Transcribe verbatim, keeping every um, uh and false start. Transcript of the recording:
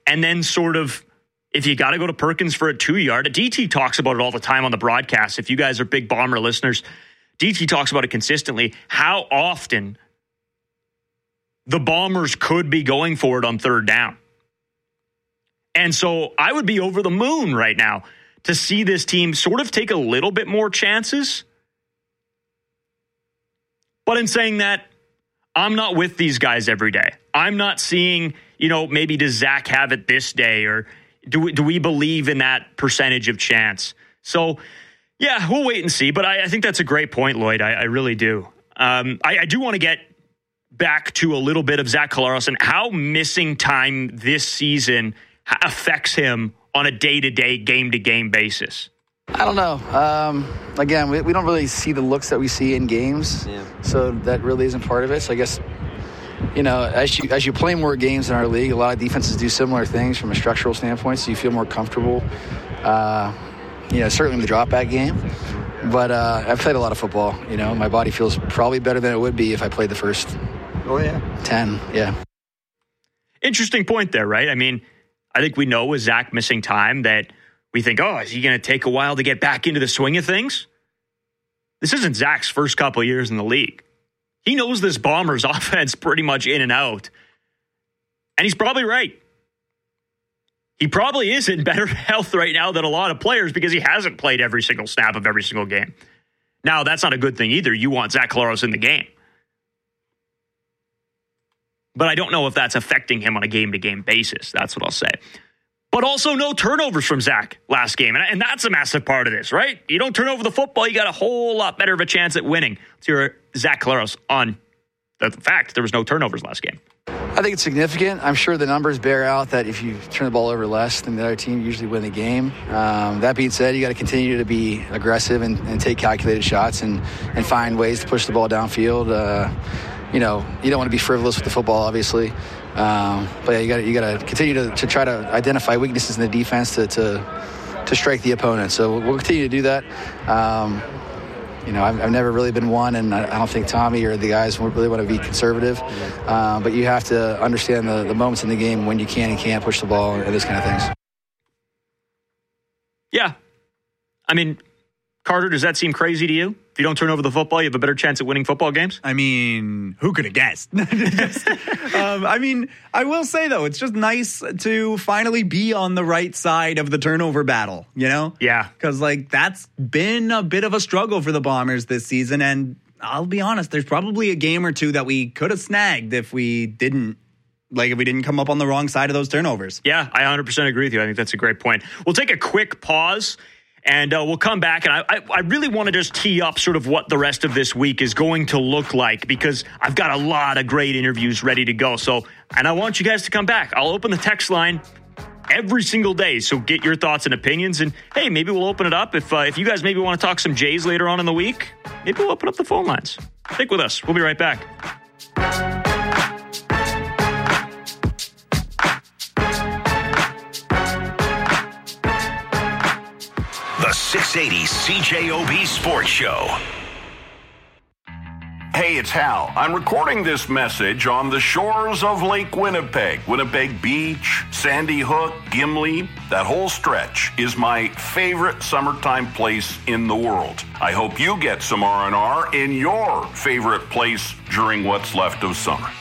and then sort of, if you got to go to Perkins for a two-yard, D T talks about it all the time on the broadcast. If you guys are big Bomber listeners, D T talks about it consistently, how often the Bombers could be going for it on third down. And so I would be over the moon right now to see this team sort of take a little bit more chances. But in saying that, I'm not with these guys every day. I'm not seeing, you know, maybe does Zach have it this day, or do we, do we believe in that percentage of chance? So, yeah, we'll wait and see. But I, I think that's a great point, Lloyd. I, I really do. Um, I, I do want to get back to a little bit of Zach Collaros and how missing time this season affects him on a day-to-day, game-to-game basis. I don't know. Um, again, we, we don't really see the looks that we see in games, yeah. So that really isn't part of it. So I guess, you know, as you as you play more games in our league, a lot of defenses do similar things from a structural standpoint, so you feel more comfortable, uh, you know, certainly in the drop-back game. But uh, I've played a lot of football. You know, my body feels probably better than it would be if I played the first oh, yeah. ten. Yeah. Interesting point there, right? I mean, I think we know with Zach missing time that we think, oh, is he going to take a while to get back into the swing of things? This isn't Zach's first couple of years in the league. He knows this Bombers offense pretty much in and out. And he's probably right. He probably is in better health right now than a lot of players because he hasn't played every single snap of every single game. Now, that's not a good thing either. You want Zach Collaros in the game. But I don't know if that's affecting him on a game-to-game basis. That's what I'll say. But also no turnovers from Zach last game. And, and that's a massive part of this, right? You don't turn over the football, you got a whole lot better of a chance at winning. Let's hear Zach Collaros on the fact there was no turnovers last game. I think it's significant. I'm sure the numbers bear out that if you turn the ball over less than the other team, you usually win the game. Um, that being said, you got to continue to be aggressive and, and take calculated shots and, and find ways to push the ball downfield. Uh, you know, you don't want to be frivolous with the football, obviously. Um, but yeah, you got you got to continue to, to try to identify weaknesses in the defense to, to to strike the opponent. So we'll continue to do that. Um, you know, I've, I've never really been one, and I, I don't think Tommy or the guys really want to be conservative. Um, but you have to understand the, the moments in the game when you can and can't push the ball and those kind of things. Yeah, I mean, Carter, does that seem crazy to you? If you don't turn over the football, you have a better chance at winning football games? I mean, who could have guessed? um, I mean, I will say, though, it's just nice to finally be on the right side of the turnover battle, you know? Yeah. Because, like, that's been a bit of a struggle for the Bombers this season. And I'll be honest, there's probably a game or two that we could have snagged if we didn't. Like, if we didn't come up on the wrong side of those turnovers. Yeah, I one hundred percent agree with you. I think that's a great point. We'll take a quick pause. And uh, we'll come back, and I, I, I really want to just tee up sort of what the rest of this week is going to look like, because I've got a lot of great interviews ready to go. So, and I want you guys to come back. I'll open the text line every single day, so get your thoughts and opinions. And, hey, maybe we'll open it up. If, uh, if you guys maybe want to talk some Jays later on in the week, maybe we'll open up the phone lines. Stick with us. We'll be right back. The six eighty C J O B Sports Show. Hey, it's Hal. I'm recording this message on the shores of Lake Winnipeg. Winnipeg Beach, Sandy Hook, Gimli, that whole stretch is my favorite summertime place in the world. I hope you get some R and R in your favorite place during what's left of summer.